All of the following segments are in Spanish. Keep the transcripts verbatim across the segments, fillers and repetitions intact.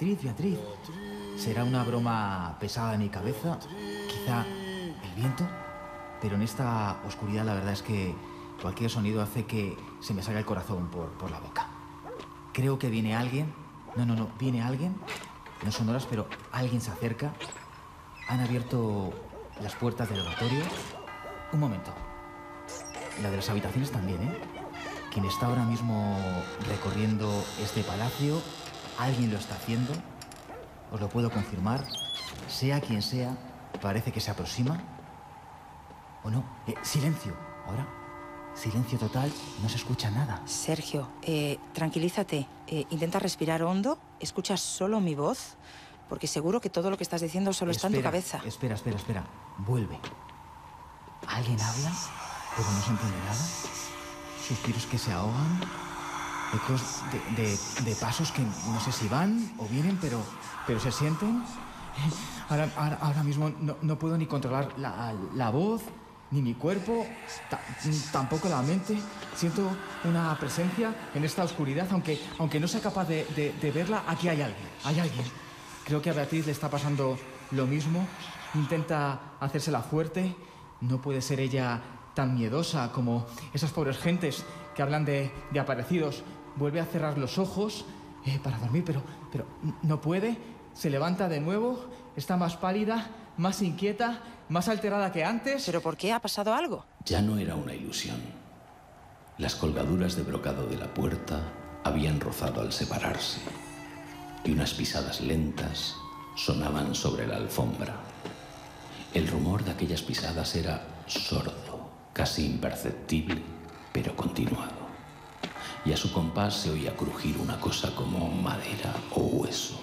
Beatriz, Beatriz. ¿Será una broma pesada de mi cabeza? ¿Quizá el viento? Pero en esta oscuridad la verdad es que cualquier sonido hace que se me salga el corazón por, por la boca. Creo que viene alguien. No, no, no, viene alguien. No son horas, pero alguien se acerca. Han abierto las puertas del oratorio. Un momento. La de las habitaciones también, ¿eh? Quien está ahora mismo recorriendo este palacio, alguien lo está haciendo. Os lo puedo confirmar. Sea quien sea, parece que se aproxima. ¿O no? Eh, silencio. Ahora, silencio total. No se escucha nada. Sergio, eh, tranquilízate. Eh, intenta respirar hondo. Escuchas solo mi voz. Porque seguro que todo lo que estás diciendo solo espera, está en tu cabeza. Espera, espera, espera. Vuelve. Alguien habla, pero no se entiende nada. Suspiros que se ahogan. Ecos de, de, de pasos que no sé si van o vienen, pero, pero se sienten. Ahora, ahora, ahora mismo no, no puedo ni controlar la, la voz, ni mi cuerpo, ta, tampoco la mente. Siento una presencia en esta oscuridad, aunque, aunque no sea capaz de, de, de verla. Aquí hay alguien, hay alguien. Creo que a Beatriz le está pasando lo mismo. Intenta hacérsela fuerte. No puede ser ella tan miedosa como esas pobres gentes que hablan de, de aparecidos. Vuelve a cerrar los ojos eh, para dormir, pero, pero no puede. Se levanta de nuevo. Está más pálida, más inquieta, más alterada que antes. ¿Pero por qué? ¿Ha pasado algo? Ya no era una ilusión. Las colgaduras de brocado de la puerta habían rozado al separarse y unas pisadas lentas sonaban sobre la alfombra. El rumor de aquellas pisadas era sordo, casi imperceptible, pero continuado. Y a su compás se oía crujir una cosa como madera o hueso.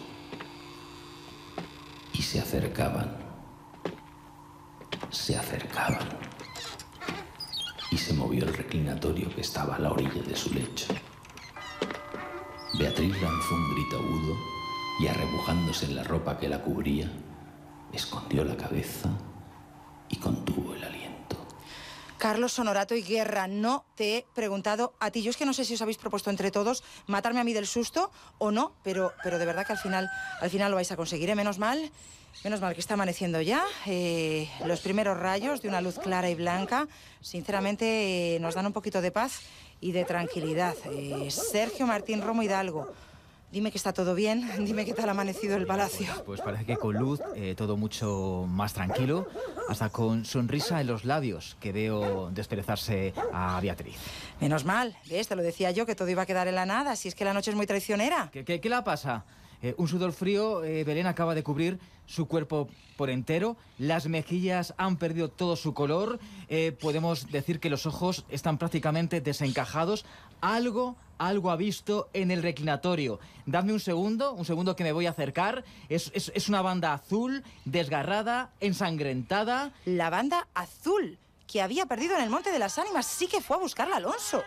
Y se acercaban, se acercaban. Y se movió el reclinatorio que estaba a la orilla de su lecho. Beatriz lanzó un grito agudo y, arrebujándose en la ropa que la cubría, escondió la cabeza y contuvo el aliento. Carlos, Honorato y Guerra, no te he preguntado a ti. Yo es que no sé si os habéis propuesto entre todos matarme a mí del susto o no, pero, pero de verdad que al final, al final lo vais a conseguir, ¿eh? Menos mal, menos mal que está amaneciendo ya. Eh, los primeros rayos de una luz clara y blanca, sinceramente, eh, nos dan un poquito de paz y de tranquilidad. Eh, Sergio Martín Romo Hidalgo, dime que está todo bien, dime qué tal ha amanecido el palacio. Pues, pues parece que con luz eh, todo mucho más tranquilo, hasta con sonrisa en los labios, que veo desperezarse a Beatriz. Menos mal, ¿ves? Te lo decía yo, que todo iba a quedar en la nada, si es que la noche es muy traicionera. ¿Qué, qué, qué la pasa? Eh, un sudor frío, eh, Belén acaba de cubrir su cuerpo por entero, las mejillas han perdido todo su color, eh, podemos decir que los ojos están prácticamente desencajados. Algo, algo ha visto en el reclinatorio. Dadme un segundo, un segundo que me voy a acercar. Es, es, es una banda azul, desgarrada, ensangrentada. La banda azul, que había perdido en el Monte de las Ánimas, sí que fue a buscarla Alonso.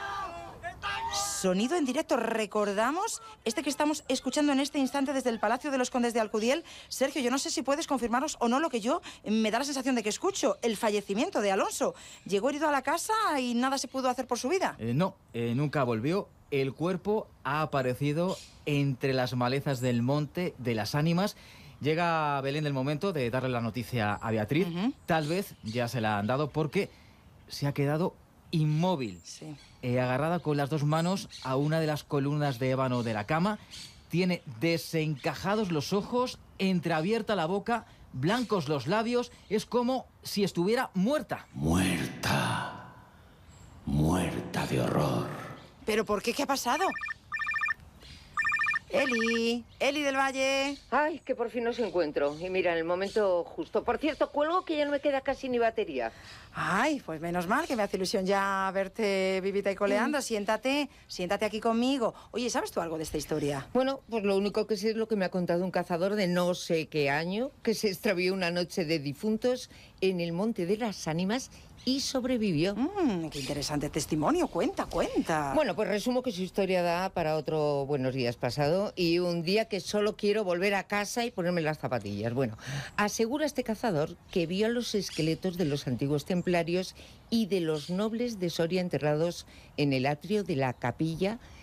Sonido en directo, recordamos este que estamos escuchando en este instante desde el Palacio de los Condes de Alcudiel. Sergio, yo no sé si puedes confirmarnos o no lo que yo me da la sensación de que escucho, el fallecimiento de Alonso. ¿Llegó herido a la casa y nada se pudo hacer por su vida? Eh, no, eh, nunca volvió. El cuerpo ha aparecido entre las malezas del Monte de las Ánimas. Llega Belén el momento de darle la noticia a Beatriz. Uh-huh. Tal vez ya se la han dado porque se ha quedado inmóvil, sí. eh, agarrada con las dos manos a una de las columnas de ébano de la cama. Tiene desencajados los ojos, entreabierta la boca, blancos los labios. Es como si estuviera muerta. Muerta. Muerta de horror. ¿Pero por qué? ¿Qué ha pasado? Eli, Eli del Valle. Ay, que por fin os encuentro. Y mira, en el momento justo. Por cierto, cuelgo que ya no me queda casi ni batería. Ay, pues menos mal, que me hace ilusión ya verte vivita y coleando. Mm. Siéntate, siéntate aquí conmigo. Oye, ¿sabes tú algo de esta historia? Bueno, pues lo único que sé es lo que me ha contado un cazador de no sé qué año, que se extravió una noche de difuntos en el Monte de las Ánimas y sobrevivió. Mm, qué interesante testimonio. Cuenta, cuenta. Bueno, pues resumo que su historia da para otro Buenos Días pasado y un día que solo quiero volver a casa y ponerme las zapatillas. Bueno, asegura este cazador que vio los esqueletos de los antiguos templarios y de los nobles de Soria enterrados en el atrio de la capilla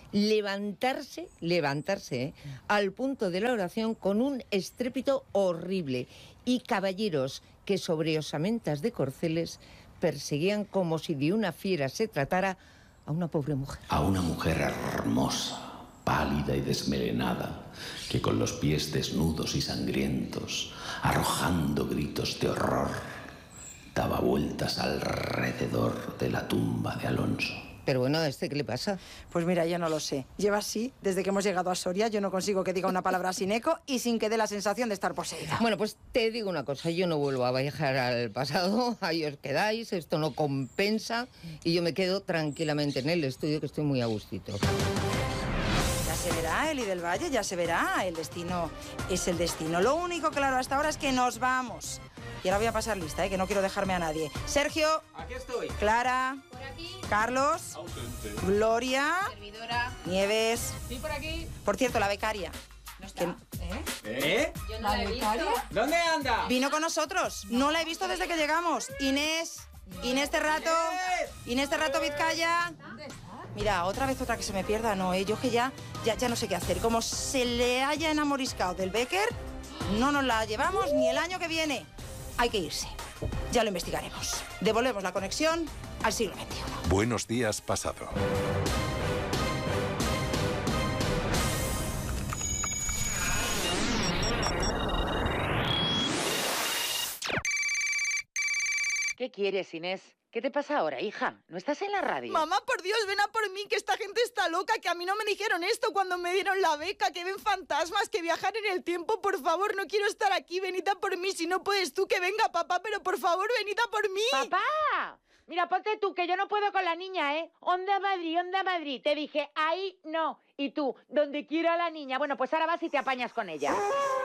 levantarse, levantarse, ¿eh? al punto de la oración con un estrépito horrible. Y caballeros que sobre osamentas de corceles perseguían como si de una fiera se tratara a una pobre mujer. A una mujer hermosa, pálida y desmelenada, que con los pies desnudos y sangrientos, arrojando gritos de horror, daba vueltas alrededor de la tumba de Alonso. Pero bueno, ¿a este qué le pasa? Pues mira, yo no lo sé. Lleva así, desde que hemos llegado a Soria, yo no consigo que diga una palabra sin eco y sin que dé la sensación de estar poseída. Bueno, pues te digo una cosa, yo no vuelvo a viajar al pasado, ahí os quedáis, esto no compensa y yo me quedo tranquilamente en el estudio, que estoy muy a gustito. Ya se verá, Eli del Valle, ya se verá. El destino es el destino. Lo único claro hasta ahora es que nos vamos. Y ahora voy a pasar lista, ¿eh? Que no quiero dejarme a nadie. Sergio. Aquí estoy. Clara. Por aquí. Carlos. Ausente. Gloria. Servidora. Nieves. Sí, por aquí. Por cierto, la becaria. No está. ¿Eh? ¿Eh? Yo no la he visto. ¿Dónde anda? Vino con nosotros. No la he visto desde que llegamos. Inés. Inés Terrato. Inés Terrato Vizcaya. ¿Dónde está? Mira, otra vez otra que se me pierda, no, ¿eh? Yo que ya, ya, ya no sé qué hacer. Como se le haya enamoriscado del Becker, no nos la llevamos ni el año que viene. Hay que irse. Ya lo investigaremos. Devolvemos la conexión al siglo veintiuno. Buenos días, pasado. ¿Qué quieres, Inés? ¿Qué te pasa ahora, hija? ¿No estás en la radio? Mamá, por Dios, ven a por mí, que esta gente está loca, que a mí no me dijeron esto cuando me dieron la beca, que ven fantasmas, que viajan en el tiempo, por favor, no quiero estar aquí, venid a por mí, si no puedes tú, que venga papá, pero por favor, venid a por mí. ¡Papá! Mira, ponte tú, que yo no puedo con la niña, ¿eh? Onda Madrid, onda Madrid. Te dije, ahí no. Y tú, donde quiera la niña. Bueno, pues ahora vas y te apañas con ella.